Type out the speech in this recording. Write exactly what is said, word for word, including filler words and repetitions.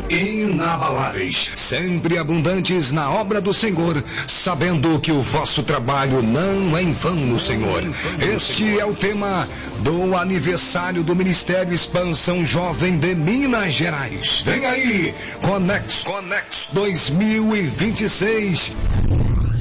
inabaláveis, sempre abundantes na obra do Senhor, sabendo que o vosso trabalho não é em vão no Senhor. Este é o tema do aniversário do Ministério Expansão Jovem de Minas Gerais. Vem aí, Conex, Conex dois mil e vinte e seis.